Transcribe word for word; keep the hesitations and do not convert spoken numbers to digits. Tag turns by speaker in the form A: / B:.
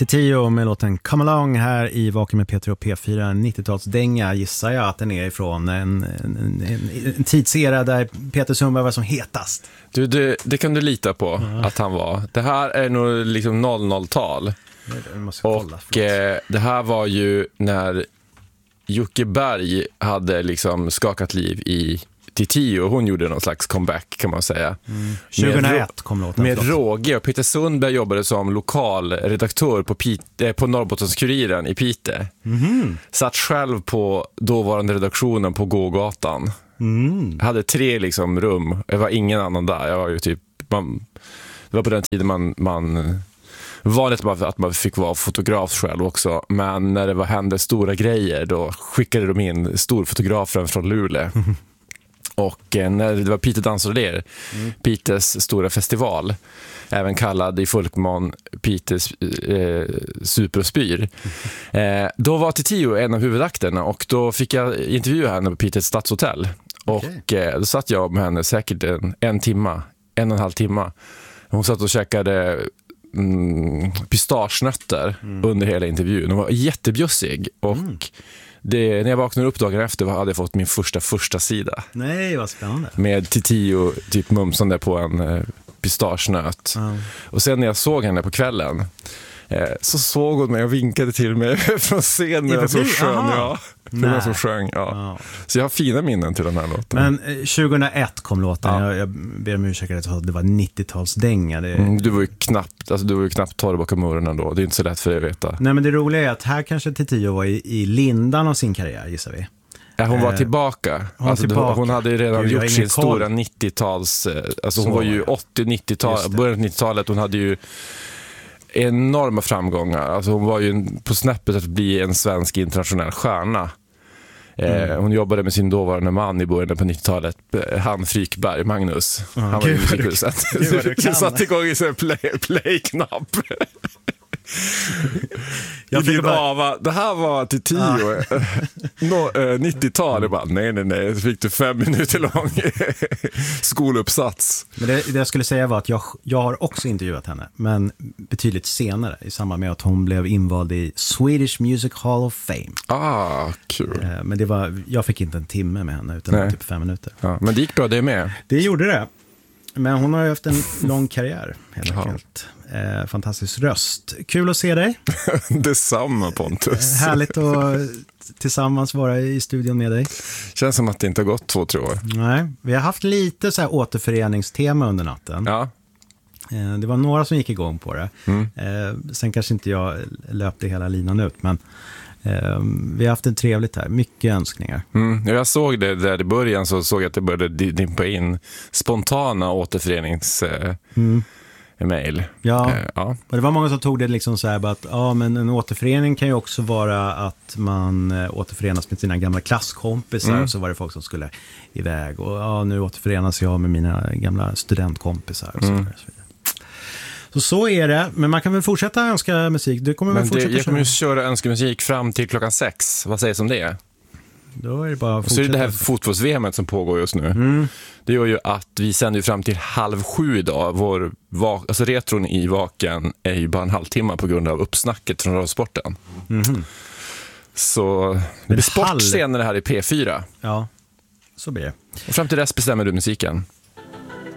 A: Tio med låten Come Along här i Vaken med Peter och P fyra, nittiotalsdänga gissar jag att den är ifrån en, en, en, en tidsera där Peter Sundberg var som hetast.
B: Du, det, det kan du lita på ja. Att han var. Det här är nog liksom noll noll-tal. Och eh, det här var ju när Jocke Berg hade liksom skakat liv i Tio och hon gjorde någon slags comeback kan man säga.
A: Mm. tjugohundraett kom låten.
B: Med råge. Och Peter Sundberg jobbade som lokalredaktör på, Pite, på Norrbottenskuriren i Pite. Mm. Satt själv på dåvarande redaktionen på Gågatan. Mm. Jag hade tre liksom rum. Jag var ingen annan där. Jag var ju typ man, det var på den tiden man, man vanligt att man fick vara fotograf själv också. Men när det var, hände stora grejer då skickade de in storfotografen från Luleå. Mm. Och eh, när det var Pite Dansroller, mm. Pites stora festival, även kallad i folkmån Pites eh, superspyr, mm. eh, då var Tio en av huvudakterna och då fick jag intervjua henne på Pites stadshotell. Okay. Och eh, då satt jag med henne säkert en, en timma, en och en halv timma. Hon satt och käkade mm, pistagenötter mm. under hela intervjun. Hon var jättebjussig och mm. Det, när jag vaknade upp dagen efter hade jag fått min första första sida.
A: Nej, vad spännande.
B: Med Tio typ mumsande på en eh, pistagenöt. Mm. Och sen när jag såg henne på kvällen eh, så såg hon mig och vinkade till mig från scenen medan så sjöng. Ja, medan så sjöng, ja. ja. Så jag har fina minnen till den här låten.
A: Men eh, tjugohundraett kom låten. Ja. Jag, jag ber om ursäkt att det var nittiotalsdänga. Det...
B: Mm, du var ju knappt, alltså du var ju knappt torr bakom muren då. Det är inte så lätt för dig att veta.
A: Nej, men det roliga är att här kanske Tio var i, i lindan av sin karriär, gissar vi.
B: Ja, hon var tillbaka. Hon, alltså, tillbaka. Hon hade redan Gud, gjort sin koll. Stora nittio-tals... Alltså hon så, var ju åttio-nittio-tal, början av nittiotalet. Hon hade ju enorma framgångar. Alltså hon var ju på snäppet att bli en svensk internationell stjärna. Mm. Eh, hon jobbade med sin dåvarande man i början på nittiotalet, han Frykberg, Magnus. Oh, han var i musikhuset. Du satt igång i en play, play-knapp. Jag fick bara... Det här var till tio ah. no, eh, nittiotal. Jag bara, nej, nej, nej. Så fick du fem minuter lång skoluppsats.
A: Men det, det jag skulle säga var att jag, jag har också intervjuat henne, men betydligt senare i samband med att hon blev invald i Swedish Music Hall of Fame.
B: Ah, kul.
A: Eh, men det var, jag fick inte en timme med henne utan typ fem minuter.
B: Ja, men det gick bra, det är med.
A: Det gjorde det. Men hon har ju haft en lång karriär, helt enkelt. Eh, fantastisk röst. Kul att se dig.
B: Detsamma, Pontus.
A: Eh, härligt att tillsammans vara i studion med dig.
B: Känns som att det inte har gått två, tre år.
A: Nej, vi har haft lite så här återföreningstema under natten.
B: Ja.
A: Eh, det var några som gick igång på det. Mm. Eh, sen kanske inte jag löpte hela linan ut, men eh, vi har haft en trevligt här. Mycket önskningar.
B: Mm. Jag såg det där i början, så såg jag att det började dimpa in spontana återförenings... Eh, mm. mail.
A: Ja, eh, ja, och det var många som tog det liksom så här att ja, men en återförening kan ju också vara att man eh, återförenas med sina gamla klasskompisar. Mm. Och så var det folk som skulle iväg och ja, nu återförenas jag med mina gamla studentkompisar och så, mm. vidare, så vidare. Så så är det, men man kan väl fortsätta önska musik. Du kommer väl fortsätta
B: det, jag kommer ju köra önskemusik fram till klockan sex. Vad sägs om det?
A: Då är det bara
B: och så är det det här fotbolls-V M som pågår just nu. Mm. Det gör ju att vi sänder ju fram till halv sju idag. Vår va- alltså retron i Vaken är ju bara en halvtimme på grund av uppsnacket från radiosporten. Mm. Så det blir sportscener här i P fyra.
A: Ja, så blir det.
B: Och fram till dess bestämmer du musiken.